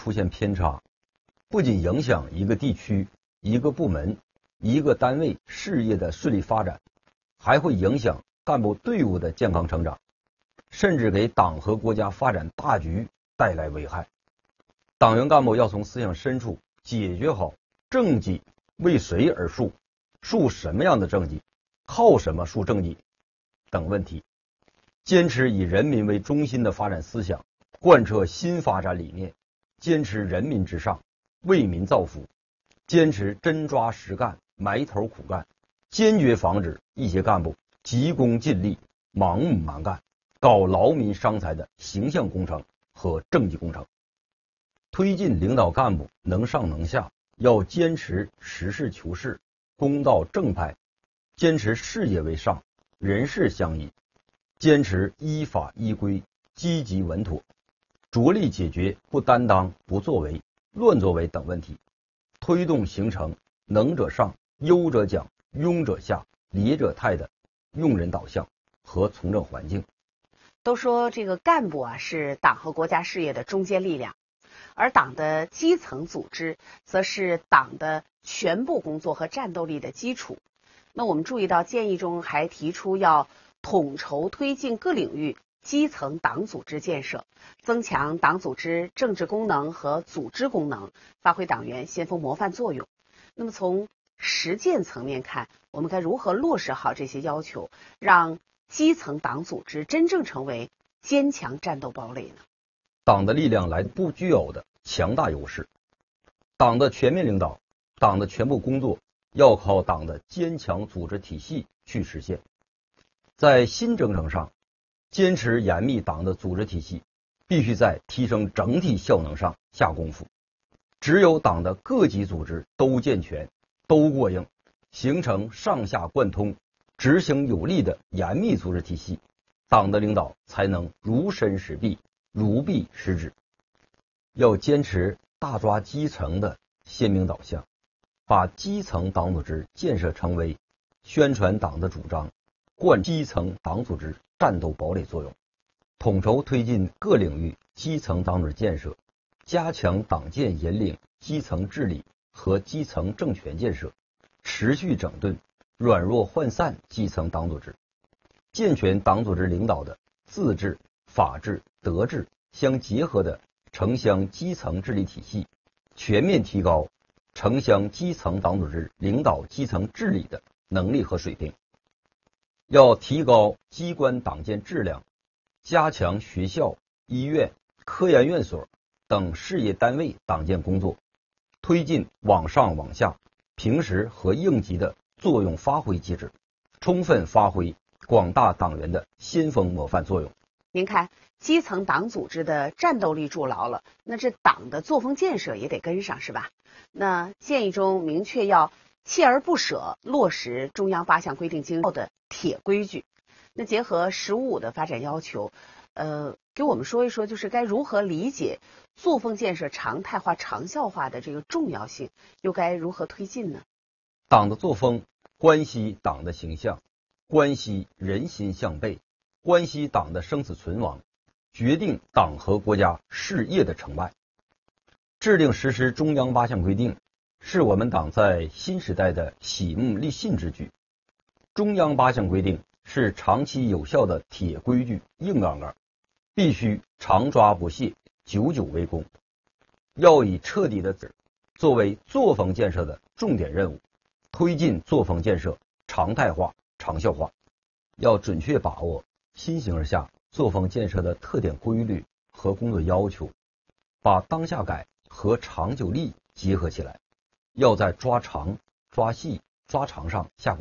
出现偏差，不仅影响一个地区、一个部门、一个单位事业的顺利发展，还会影响干部队伍的健康成长，甚至给党和国家发展大局带来危害。党员干部要从思想深处解决好政绩为谁而树、树什么样的政绩、靠什么树政绩等问题，坚持以人民为中心的发展思想，贯彻新发展理念，坚持人民至上，为民造福，坚持真抓实干、埋头苦干，坚决防止一些干部急功近利、盲目蛮干，搞劳民伤财的形象工程和政绩工程。推进领导干部能上能下，要坚持实事求是、公道正派，坚持事业为上、人事相依，坚持依法依规、积极稳妥，着力解决不担当、不作为、乱作为等问题，推动形成能者上、优者奖、庸者下、劣者汰的用人导向和从政环境。 都说这个干部是党和国家事业的中坚力量，而党的基层组织则是党的全部工作和战斗力的基础。那我们注意到建议中还提出要统筹推进各领域基层党组织建设，增强党组织政治功能和组织功能，发挥党员先锋模范作用。那么从实践层面看，我们该如何落实好这些要求，让基层党组织真正成为坚强战斗堡垒呢？ 党的力量来自不具有的强大优势，党的全面领导、党的全部工作要靠党的坚强组织体系去实现。在新征程上，坚持严密党的组织体系，必须在提升整体效能上下功夫。只有党的各级组织都健全、都过硬，形成上下贯通、执行有力的严密组织体系，党的领导才能如身使臂、如臂使指。要坚持大抓基层的鲜明导向，把基层党组织建设成为宣传党的主张、贯基层党组织战斗堡垒作用，统筹推进各领域基层党组织建设，加强党建引领基层治理和基层政权建设，持续整顿软弱涣散基层党组织，健全党组织领导的自治、法治、德治相结合的城乡基层治理体系，全面提高城乡基层党组织领导基层治理的能力和水平。要提高机关党建质量，加强学校、医院、科研院所等事业单位党建工作，推进往上往下、平时和应急的作用发挥机制，充分发挥广大党员的先锋模范作用。 您看，基层党组织的战斗力筑牢了，那这党的作风建设也得跟上，是吧？那建议中明确要锲而不舍落实中央8项规定精要的铁规矩。那结合“15+5”的发展要求，给我们说一说，就是该如何理解作风建设常态化、长效化的这个重要性，又该如何推进呢？ 党的作风关系党的形象，关系人心向背，关系党的生死存亡，决定党和国家事业的成败。制定实施中央8项规定，是我们党在新时代的喜目立信之举。中央8项规定是长期有效的铁规矩、硬杠杠，必须常抓不懈，久久为功。要以彻底的作为作风建设的重点任务，推进作风建设常态化、长效化。要准确把握新形势下作风建设的特点规律和工作要求，把当下改和长久立结合起来，要在抓长、抓细、抓长上下功夫。